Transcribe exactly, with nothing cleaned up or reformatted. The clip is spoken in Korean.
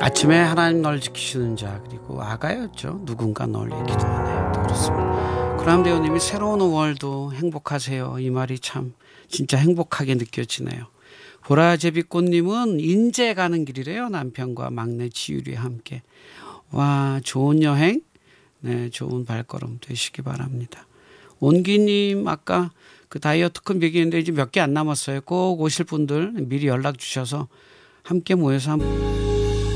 아침에 하나님 널 지키시는 자, 그리고 아가였죠. 누군가 널 기도하네. 그렇습니다. 그람 배우님이 새로운 오월도 행복하세요. 이 말이 참 진짜 행복하게 느껴지네요. 보라제비꽃님은 인제 가는 길이래요. 남편과 막내 지율이 함께. 와, 좋은 여행, 네, 좋은 발걸음 되시기 바랍니다. 온기님, 아까 그 다이어트 큰 비기인데 이제 몇 개 안 남았어요. 꼭 오실 분들 미리 연락 주셔서 함께 모여서 한번